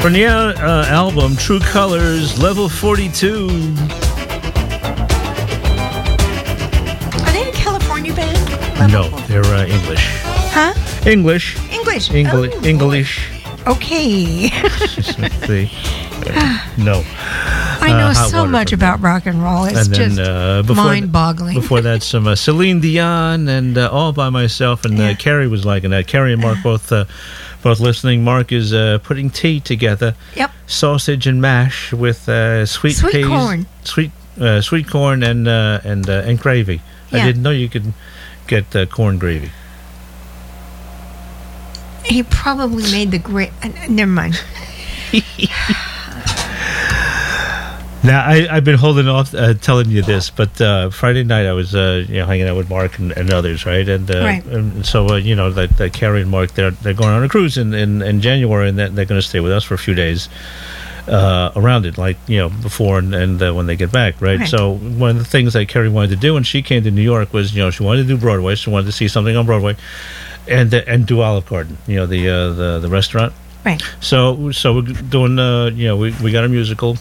From the album True Colors, Level 42. Are they a California band? No, they're English. Huh? English. English. English. Okay. No. I know Hot so Water much from about rock and roll. It's and then, just mind-boggling. Before that, some Celine Dion and All By Myself. And Carrie was liking that. Carrie and Mark both listening. Mark is putting tea together. Yep. Sausage and mash with sweet peas, corn. sweet corn and gravy. Yeah. I didn't know you could get corn gravy. He probably made the great. Never mind. Now, I've been holding off telling you this, but Friday night I was hanging out with Mark and others, right? And so that Carrie and Mark they're going on a cruise in January, and they're going to stay with us for a few days around it, like before and when they get back, right? So one of the things that Carrie wanted to do when she came to New York was she wanted to do Broadway, she wanted to see something on Broadway, and do Olive Garden, the restaurant. Right. So we're doing we got a musical